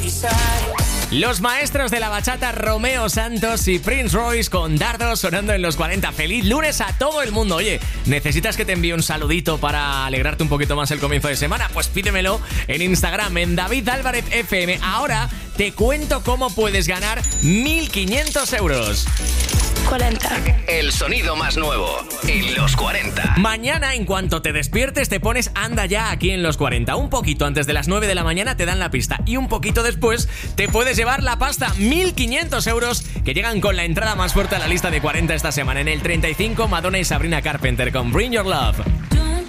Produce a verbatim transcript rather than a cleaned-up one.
Los maestros de la bachata Romeo Santos y Prince Royce con Dardo sonando en los cuarenta. Feliz lunes a todo el mundo. Oye, ¿necesitas que te envíe un saludito para alegrarte un poquito más el comienzo de semana? Pues pídemelo en Instagram, en David Álvarez F M. Ahora te cuento cómo puedes ganar mil quinientos euros. cuarenta. El sonido más nuevo en los cuarenta. Mañana, en cuanto te despiertes, te pones Anda Ya aquí en los cuarenta. Un poquito antes de las nueve de la mañana te dan la pista y un poquito después te puedes llevar la pasta. mil quinientos euros que llegan con la entrada más fuerte a la lista de cuarenta esta semana. En el treinta y cinco, Madonna y Sabrina Carpenter con Bring Your Love.